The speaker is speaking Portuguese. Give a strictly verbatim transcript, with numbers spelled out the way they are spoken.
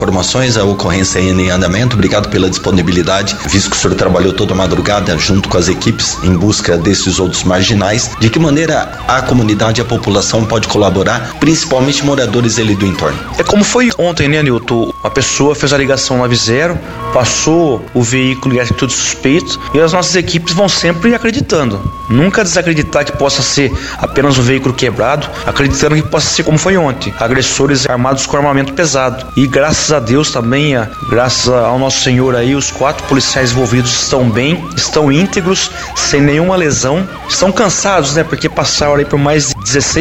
Informações, a ocorrência ainda em andamento. Obrigado pela disponibilidade, visto que o senhor trabalhou toda a madrugada junto com as equipes em busca desses outros marginais. De que maneira a comunidade e a população pode colaborar, principalmente moradores ali do entorno? É como foi ontem, né, Nilton? A pessoa fez a ligação nove zero, passou o veículo e atitude suspeito, e as nossas equipes vão sempre acreditando. Nunca desacreditar que possa ser apenas um veículo quebrado, acreditando que possa ser como foi ontem, agressores armados com armamento pesado. E graças a Deus também, graças ao nosso Senhor aí, os quatro policiais envolvidos estão bem, estão íntegros, sem nenhuma lesão, estão cansados, né, porque passaram aí por mais de dezesseis